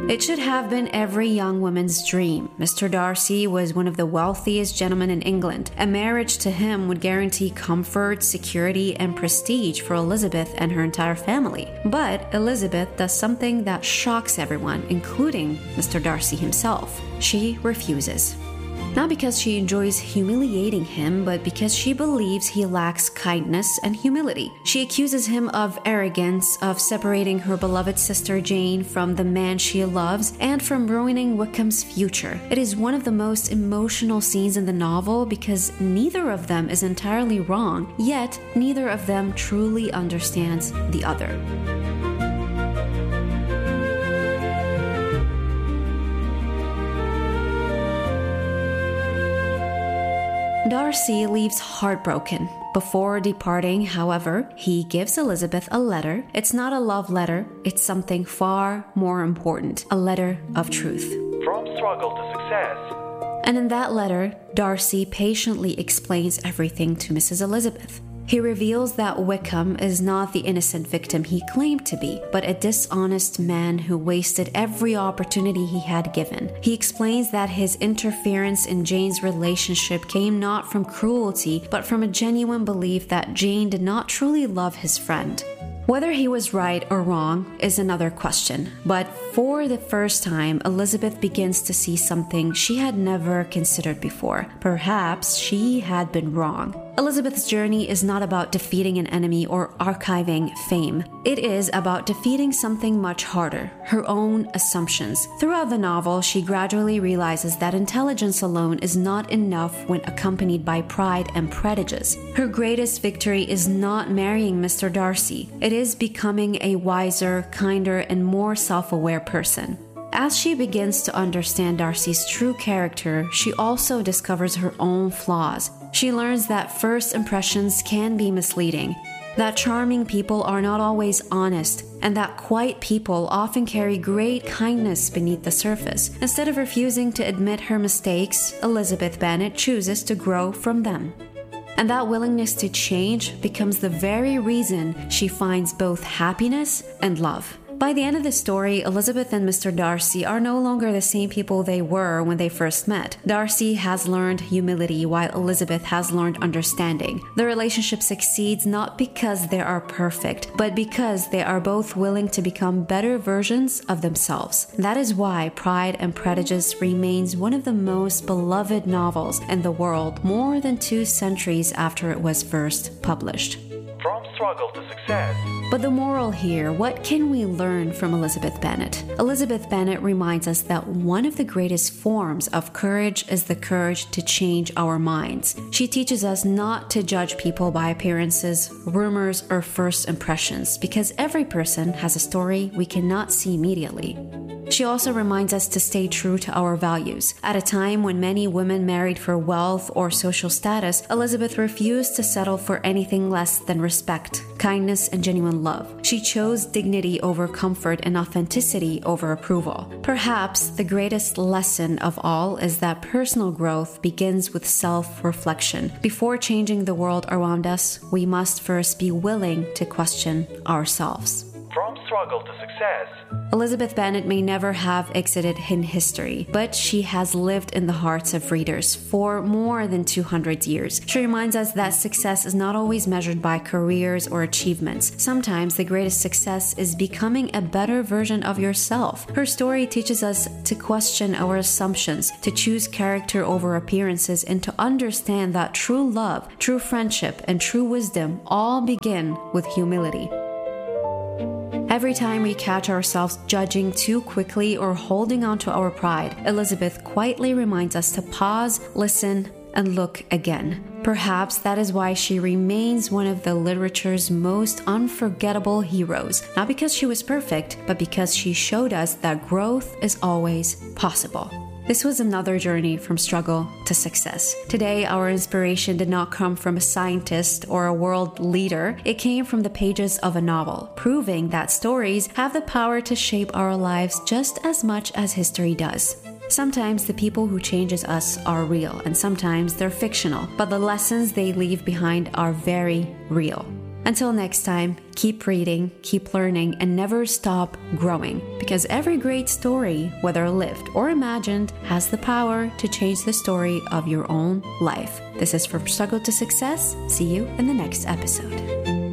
It should have been every young woman's dream. Mr. Darcy was one of the wealthiest gentlemen in England. A marriage to him would guarantee comfort, security, and prestige for Elizabeth and her entire family. But Elizabeth does something that shocks everyone, including Mr. Darcy himself. She refuses. Not because she enjoys humiliating him, but because she believes he lacks kindness and humility. She accuses him of arrogance, of separating her beloved sister Jane from the man she loves, and from ruining Wickham's future. It is one of the most emotional scenes in the novel because neither of them is entirely wrong, yet neither of them truly understands the other. Darcy leaves heartbroken. Before departing, however, he gives Elizabeth a letter. It's not a love letter, it's something far more important, a letter of truth. From struggle to success. And in that letter, Darcy patiently explains everything to Mrs. Elizabeth. He reveals that Wickham is not the innocent victim he claimed to be, but a dishonest man who wasted every opportunity he had given. He explains that his interference in Jane's relationship came not from cruelty, but from a genuine belief that Jane did not truly love his friend. Whether he was right or wrong is another question, but for the first time, Elizabeth begins to see something she had never considered before. Perhaps she had been wrong. Elizabeth's journey is not about defeating an enemy or archiving fame. It is about defeating something much harder, her own assumptions. Throughout the novel, she gradually realizes that intelligence alone is not enough when accompanied by pride and prejudice. Her greatest victory is not marrying Mr. Darcy. It is becoming a wiser, kinder, and more self-aware person. As she begins to understand Darcy's true character, she also discovers her own flaws. She learns that first impressions can be misleading, that charming people are not always honest, and that quiet people often carry great kindness beneath the surface. Instead of refusing to admit her mistakes, Elizabeth Bennet chooses to grow from them. And that willingness to change becomes the very reason she finds both happiness and love. By the end of the story, Elizabeth and Mr. Darcy are no longer the same people they were when they first met. Darcy has learned humility while Elizabeth has learned understanding. The relationship succeeds not because they are perfect, but because they are both willing to become better versions of themselves. That is why Pride and Prejudice remains one of the most beloved novels in the world more than 2 centuries after it was first published. From struggle to success. But the moral here, what can we learn from Elizabeth Bennet? Elizabeth Bennet reminds us that one of the greatest forms of courage is the courage to change our minds. She teaches us not to judge people by appearances, rumors, or first impressions, because every person has a story we cannot see immediately. She also reminds us to stay true to our values. At a time when many women married for wealth or social status, Elizabeth refused to settle for anything less than respect, kindness, and genuine love. She chose dignity over comfort and authenticity over approval. Perhaps the greatest lesson of all is that personal growth begins with self-reflection. Before changing the world around us, we must first be willing to question ourselves. From struggle to success. Elizabeth Bennet may never have exited in history, but she has lived in the hearts of readers for more than 200 years. She reminds us that success is not always measured by careers or achievements. Sometimes the greatest success is becoming a better version of yourself. Her story teaches us to question our assumptions, to choose character over appearances, and to understand that true love, true friendship, and true wisdom all begin with humility. Every time we catch ourselves judging too quickly or holding on to our pride, Elizabeth quietly reminds us to pause, listen, and look again. Perhaps that is why she remains one of the literature's most unforgettable heroes, not because she was perfect, but because she showed us that growth is always possible. This was another journey from struggle to success. Today, our inspiration did not come from a scientist or a world leader. It came from the pages of a novel, proving that stories have the power to shape our lives just as much as history does. Sometimes the people who changes us are real, and sometimes they're fictional, but the lessons they leave behind are very real. Until next time, keep reading, keep learning, and never stop growing. Because every great story, whether lived or imagined, has the power to change the story of your own life. This is From Struggle to Success. See you in the next episode.